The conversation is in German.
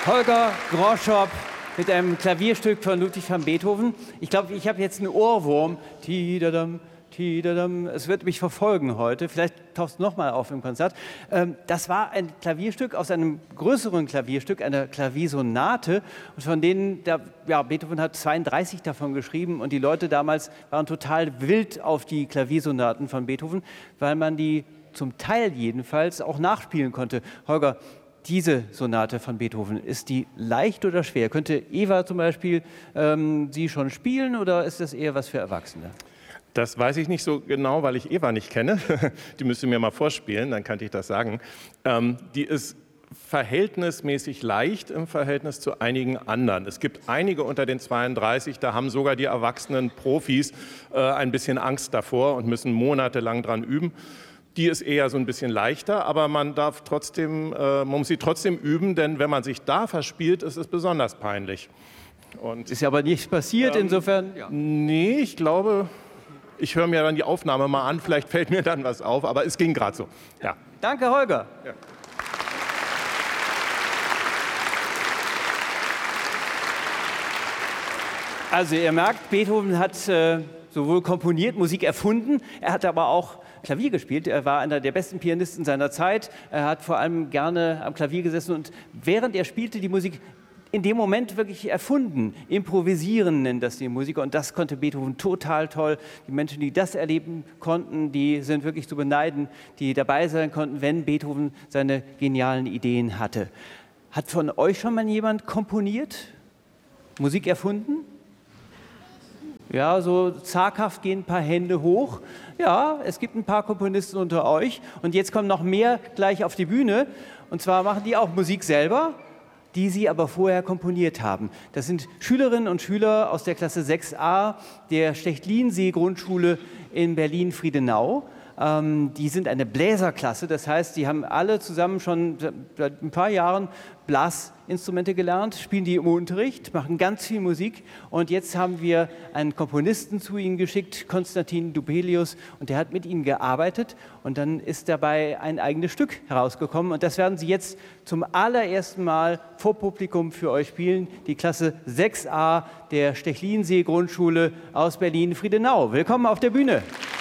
Holger Groschop mit einem Klavierstück von Ludwig van Beethoven. Ich glaube, ich habe jetzt einen Ohrwurm. Tidadam, tidadam. Es wird mich verfolgen heute. Vielleicht tauchst du noch mal auf im Konzert. Das war ein Klavierstück aus einem größeren Klavierstück, einer Klaviersonate. Und von denen, Beethoven hat 32 davon geschrieben. Und die Leute damals waren total wild auf die Klaviersonaten von Beethoven, weil man die zum Teil jedenfalls auch nachspielen konnte. Holger, diese Sonate von Beethoven, ist die leicht oder schwer? Könnte Eva zum Beispiel sie schon spielen oder ist das eher was für Erwachsene? Das weiß ich nicht so genau, weil ich Eva nicht kenne. Die müsste mir mal vorspielen, dann könnte ich das sagen. Die ist verhältnismäßig leicht im Verhältnis zu einigen anderen. Es gibt einige unter den 32, da haben sogar die erwachsenen Profis ein bisschen Angst davor und müssen monatelang dran üben. Die ist eher so ein bisschen leichter, aber man muss sie trotzdem üben, denn wenn man sich da verspielt, ist es besonders peinlich. Und ist ja aber nichts passiert, insofern? Ja. Nee, ich glaube, ich höre mir dann die Aufnahme mal an, vielleicht fällt mir dann was auf, aber es ging gerade so. Ja. Danke, Holger. Ja. Also ihr merkt, Beethoven hat sowohl komponiert, Musik erfunden, er hat aber auch Klavier gespielt. Er war einer der besten Pianisten seiner Zeit. Er hat vor allem gerne am Klavier gesessen und während er spielte, die Musik in dem Moment wirklich erfunden. Improvisieren nennt das die Musiker und das konnte Beethoven total toll. Die Menschen, die das erleben konnten, die sind wirklich zu beneiden, die dabei sein konnten, wenn Beethoven seine genialen Ideen hatte. Hat von euch schon mal jemand komponiert? Musik erfunden? Ja, so zaghaft gehen ein paar Hände hoch. Ja, es gibt ein paar Komponisten unter euch. Und jetzt kommen noch mehr gleich auf die Bühne. Und zwar machen die auch Musik selber, die sie aber vorher komponiert haben. Das sind Schülerinnen und Schüler aus der Klasse 6a der Stechlin-See-Grundschule in Berlin-Friedenau. Die sind eine Bläserklasse, das heißt, die haben alle zusammen schon seit ein paar Jahren Blasinstrumente gelernt, spielen die im Unterricht, machen ganz viel Musik und jetzt haben wir einen Komponisten zu ihnen geschickt, Konstantin Dubelius, und der hat mit ihnen gearbeitet und dann ist dabei ein eigenes Stück herausgekommen und das werden sie jetzt zum allerersten Mal vor Publikum für euch spielen, die Klasse 6a der Stechlin-See-Grundschule aus Berlin-Friedenau. Willkommen auf der Bühne.